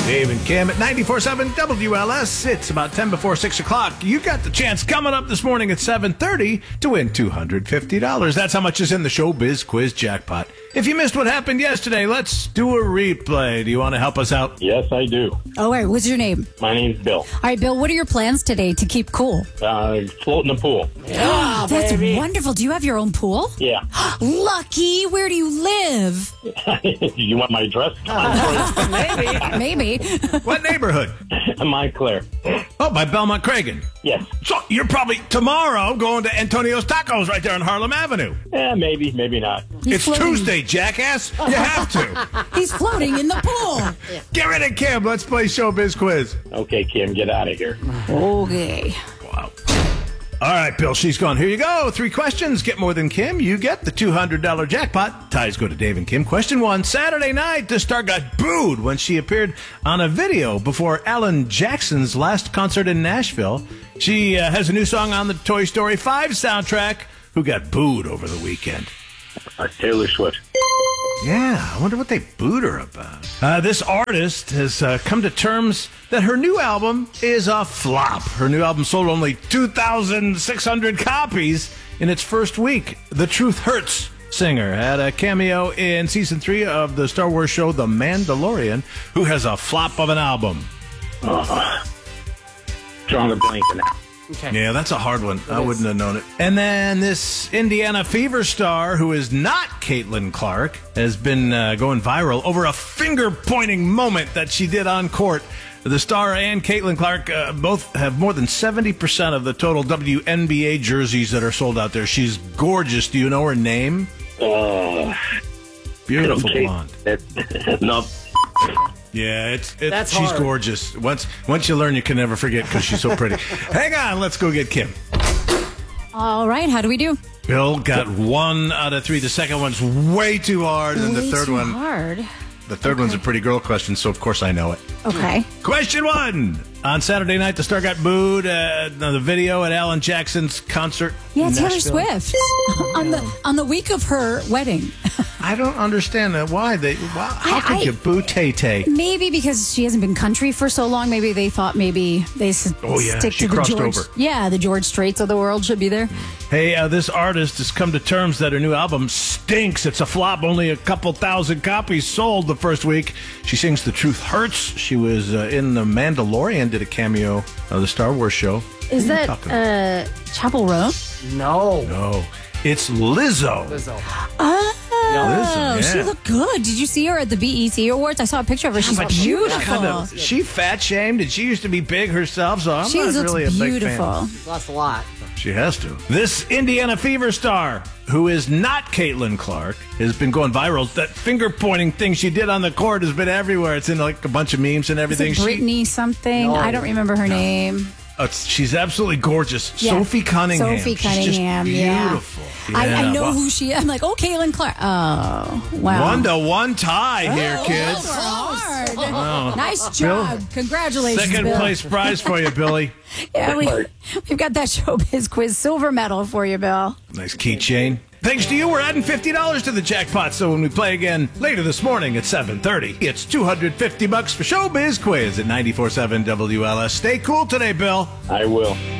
Dave and Kim at 94.7 WLS. It's about 10 before 6 o'clock. You got the chance coming up this morning at 7:30 to win $250. That's how much is in the Showbiz Quiz jackpot. If you missed what happened yesterday, let's do a replay. Do you want to help us out? Yes, I do. All right, what's your name? My name's Bill. All right, Bill, what are your plans today to keep cool? Float in the pool. Oh, that's wonderful. Do you have your own pool? Yeah. Lucky. Where do you live? You want my address? Maybe. What neighborhood? Montclair. Oh, by Belmont Cragen. Yes. So you're probably tomorrow going to Antonio's Tacos right there on Harlem Avenue. Maybe, maybe not. He's It's floating. Tuesday, jackass. You have to. He's floating in the pool. Get rid of Kim. Let's play Showbiz Quiz. Okay, Kim, get out of here. Okay. Wow. All right, Bill, she's gone. Here you go. 3 questions. Get more than Kim. You get the $200 jackpot. Ties go to Dave and Kim. Question 1. Saturday night, the star got booed when she appeared on a video before Alan Jackson's last concert in Nashville. She has a new song on the Toy Story 5 soundtrack. Who got booed over the weekend? Taylor Swift. Yeah, I wonder what they booed her about. This artist has come to terms that her new album is a flop. Her new album sold only 2,600 copies in its first week. The Truth Hurts singer had a cameo in season 3 of the Star Wars show The Mandalorian, who has a flop of an album. Drawing a blank now. Okay. Yeah, that's a hard one. I wouldn't have known it. And then this Indiana Fever star, who is not Caitlin Clark, has been going viral over a finger-pointing moment that she did on court. The star and Caitlin Clark both have more than 70% of the total WNBA jerseys that are sold out there. She's gorgeous. Do you know her name? Beautiful okay. blonde. No. Yeah, That's she's hard. gorgeous. Once you learn, you can never forget because she's so pretty. Hang on, let's go get Kim. All right, how do we do? Bill got 1 out of 3. The second one's way too hard, and the Way third too one, hard. the third one's a pretty girl question, so of course I know it. Okay. Question 1. On Saturday night, the star got booed on the video at Alan Jackson's concert. Yeah, in Taylor Nashville. Swift on the week of her wedding. I don't understand that. Why how could you boo Tay Tay? Maybe because she hasn't been country for so long. Maybe they thought they Oh, yeah, stick she to the crossed George. over. Yeah, the George Straits of the world should be there. Hey, this artist has come to terms that her new album stinks. It's a flop. Only a couple thousand copies sold the first week. She sings The Truth Hurts. She was in The Mandalorian, did a cameo of the Star Wars show. Is Who are you that talking about? Chapel Roan? No. No, it's Lizzo. Lizzo. Oh, Lizzo, she yeah. looked good. Did you see her at the BET Awards? I saw a picture of her. She's But she was beautiful. kind of she fat shamed, and she used to be big herself. So I'm She not looks really a big fan. beautiful. Lost a lot. She has to. This Indiana Fever star, who is not Caitlin Clark, has been going viral. That finger pointing thing she did on the court has been everywhere. It's in like a bunch of memes and Is everything. it Brittany something? No. I don't remember her name. She's absolutely gorgeous. Yeah. Sophie Cunningham. Sophie She's just Cunningham, yeah. beautiful. I Yeah, know well, who she is. I'm like, oh, Caitlin Clark. Oh, wow. 1-1 tie here, Oh, kids. that's hard. Nice job. Congratulations, Second Bill. place prize for you, Billy. Yeah, we've got that Showbiz Quiz silver medal for you, Bill. Nice keychain. Thanks to you, we're adding $50 to the jackpot. So when we play again later this morning at 7:30, it's $250 for Showbiz Quiz at 94.7 WLS. Stay cool today, Bill. I will.